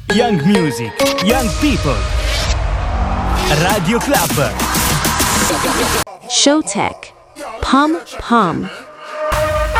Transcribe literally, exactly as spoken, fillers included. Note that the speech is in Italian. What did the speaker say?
Young music, young people. Radio Club. Showtech. Pom Pom.